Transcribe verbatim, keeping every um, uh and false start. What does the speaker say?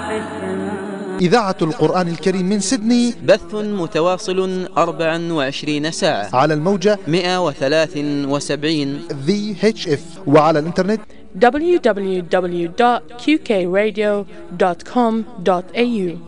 إذاعة القرآن الكريم من سيدني، بث متواصل أربع وعشرين ساعة على الموجة مئة وثلاثة وسبعين في إتش إف، وعلى الإنترنت دبليو دبليو دبليو دوت كيو كي راديو دوت كوم دوت إيه يو.